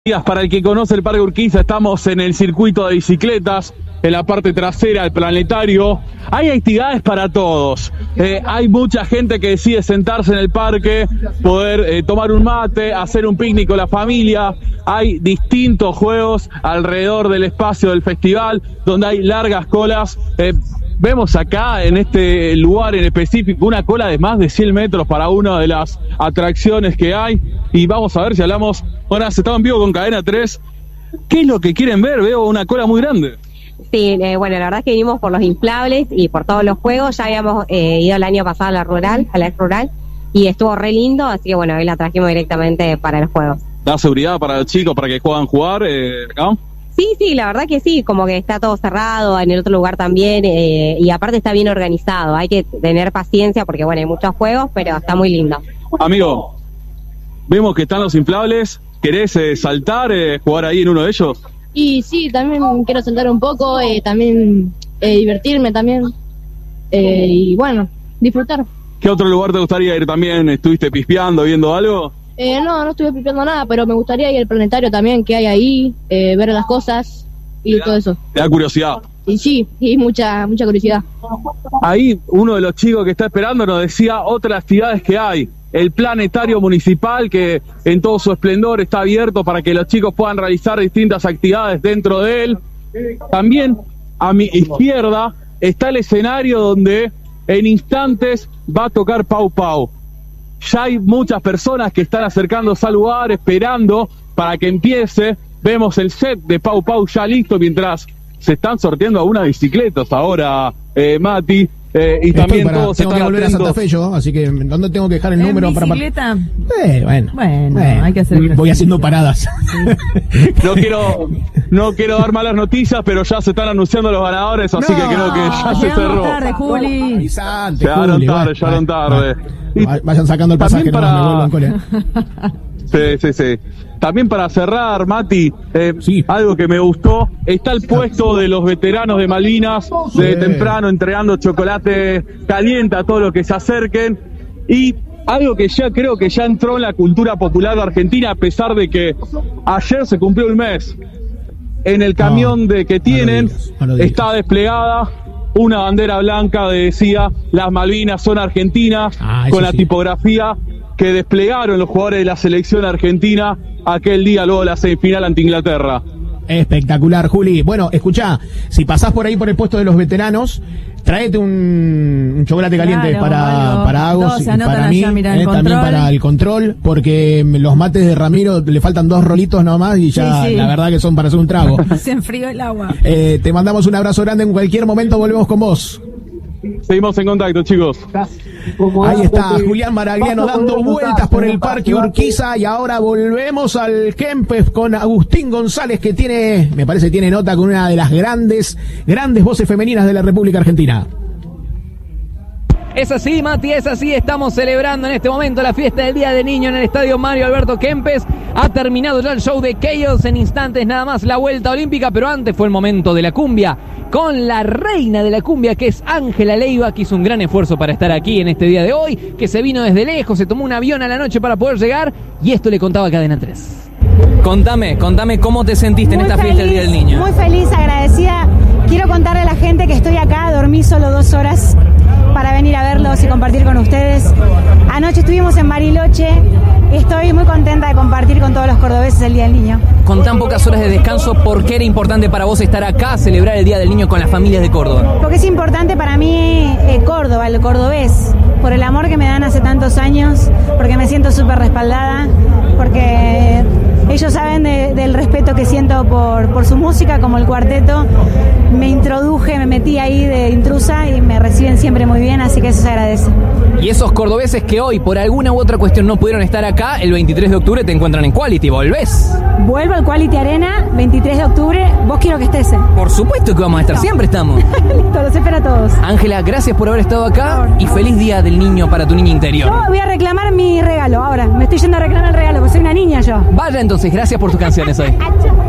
Para el que conoce el Parque Urquiza, estamos en el circuito de bicicletas, en la parte trasera del planetario. Hay actividades para todos. Hay mucha gente que decide sentarse en el parque, poder tomar un mate, hacer un picnic con la familia. Hay distintos juegos alrededor del espacio del festival, donde hay largas colas. Vemos acá, en este lugar en específico, una cola de más de 100 metros para una de las atracciones que hay. Y vamos a ver si hablamos. Bueno, estamos en vivo con Cadena 3. ¿Qué es lo que quieren ver? Veo una cola muy grande. Sí, bueno, la verdad es que vinimos por los inflables y por todos los juegos. Ya habíamos ido el año pasado a la ex rural, y estuvo re lindo, así que bueno, hoy la trajimos directamente para el juego. ¿Da seguridad para los chicos, para que puedan jugar acá? Sí, la verdad que sí, como que está todo cerrado, en el otro lugar también, y aparte está bien organizado. Hay que tener paciencia porque bueno, hay muchos juegos, pero está muy lindo. Amigo, vemos que están los inflables. ¿Querés saltar, jugar ahí en uno de ellos? Y sí, también quiero saltar un poco, también divertirme también, y bueno, disfrutar. ¿Qué otro lugar te gustaría ir también? ¿Estuviste pispeando, viendo algo? No estuve pispeando nada, pero me gustaría ir al planetario también que hay ahí, ver las cosas y todo eso. ¿Te da curiosidad? Y sí, y mucha curiosidad. Ahí uno de los chicos que está esperando nos decía otras actividades que hay. El planetario municipal, que en todo su esplendor está abierto para que los chicos puedan realizar distintas actividades dentro de él. También a mi izquierda está el escenario donde en instantes va a tocar Pau Pau. Ya hay muchas personas que están acercándose al lugar esperando para que empiece. Vemos el set de Pau Pau ya listo mientras se están sorteando algunas bicicletas ahora, Mati. Y también todos tengo que volver atentos. a Santa Fe yo, así que ¿dónde tengo que dejar el número para bicicleta? Bueno, hay que hacer. Voy haciendo paradas. No quiero dar malas noticias, pero ya se están anunciando los ganadores, así que creo que ya se cerró. Tarde, Juli. Llegaron tarde. Vayan sacando el pasaje, para... no me vuelvan cole. Sí. También para cerrar, Mati, sí. Algo que me gustó, está el puesto de los veteranos de Malvinas, de temprano entregando chocolate caliente a todos los que se acerquen, y algo que ya creo que ya entró en la cultura popular de Argentina, a pesar de que ayer se cumplió un mes. En el camión que tienen está desplegada una bandera blanca que decía las Malvinas son argentinas, con la tipografía que desplegaron los jugadores de la selección argentina aquel día luego de la semifinal ante Inglaterra. Espectacular, Juli. Bueno, escuchá, si pasás por ahí por el puesto de los veteranos, tráete un chocolate caliente para Agos y para mí, también para el control, porque los mates de Ramiro le faltan 2 rolitos nomás y ya la verdad que son para hacer un trago. Se enfrió el agua. Te mandamos un abrazo grande, en cualquier momento volvemos con vos. Seguimos en contacto, chicos. Ahí está Julián Maragliano dando vueltas por el Parque Urquiza, y ahora volvemos al Kempes con Agustín González, que me parece tiene nota con una de las grandes voces femeninas de la República Argentina. Es así, Mati, es así. Estamos celebrando en este momento la fiesta del Día del Niño en el Estadio Mario Alberto Kempes. Ha terminado ya el show de Chaos, en instantes nada más la vuelta olímpica, pero antes fue el momento de la cumbia, con la reina de la cumbia, que es Ángela Leiva, que hizo un gran esfuerzo para estar aquí en este día de hoy, que se vino desde lejos, se tomó un avión a la noche para poder llegar, y esto le contaba a Cadena 3. Contame cómo te sentiste en esta fiesta del Día del Niño. Muy feliz, agradecida. Quiero contarle a la gente que estoy acá, dormí solo 2 horas para venir a verlos y compartir con ustedes. Anoche estuvimos en Bariloche, estoy muy contenta de compartir con todos los cordobeses el Día del Niño. Con tan pocas horas de descanso, ¿por qué era importante para vos estar acá a celebrar el Día del Niño con las familias de Córdoba? Porque es importante para mí Córdoba, el cordobés, por el amor que me dan hace tantos años, porque me siento súper respaldada, porque ellos saben del respeto que siento por su música, como el cuarteto. Me introduje, me metí ahí de intrusa y me reciben siempre muy bien, así que eso se agradece. Y esos cordobeses que hoy, por alguna u otra cuestión, no pudieron estar acá, el 23 de octubre te encuentran en Quality, ¿volvés? Vuelvo al Quality Arena, 23 de octubre, vos quiero que estés. Por supuesto que vamos a estar, siempre estamos. Listo, los espero a todos. Ángela, gracias por haber estado acá y feliz Día del Niño para tu niña interior. Yo voy a reclamar mi regalo ahora, me estoy yendo a reclamar el regalo, porque soy una niña yo. Vaya entonces, gracias por tus canciones hoy.